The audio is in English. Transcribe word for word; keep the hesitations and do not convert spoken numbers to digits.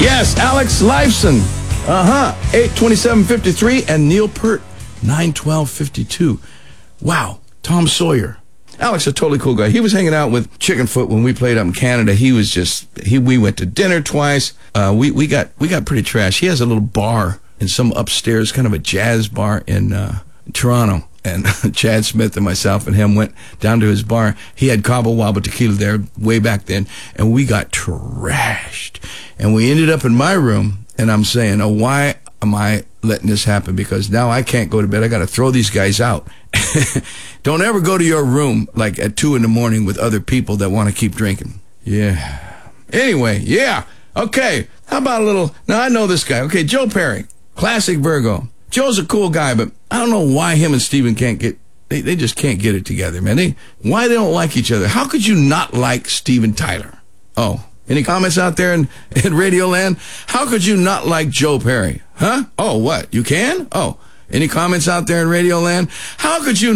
Yes, Alex Lifeson. Uh-huh. eight twenty-seven fifty-three and Neil Peart, nine twelve fifty-two. Wow. Tom Sawyer. Alex, a totally cool guy. He was hanging out with Chickenfoot when we played up in Canada. He was just, he, we went to dinner twice. Uh, we, we got, we got pretty trash. He has a little bar in some upstairs, kind of a jazz bar in, uh, Toronto. And Chad Smith and myself and him went down to his bar. He had Cabo Wabo tequila there way back then, and we got trashed. And we ended up in my room, and I'm saying, oh, why am I letting this happen? Because now I can't go to bed. I got to throw these guys out. Don't ever go to your room like at two in the morning with other people that want to keep drinking. Yeah. Anyway, yeah. Okay. How about a little, now I know this guy. Okay, Joe Perry, classic Virgo. Joe's a cool guy, but I don't know why him and Steven can't get, they, they just can't get it together, man. They, why they don't like each other. How could you not like Steven Tyler? Oh, any comments out there in, in Radio Land? How could you not like Joe Perry? Huh? Oh, what? You can? Oh, any comments out there in Radio Land? How could you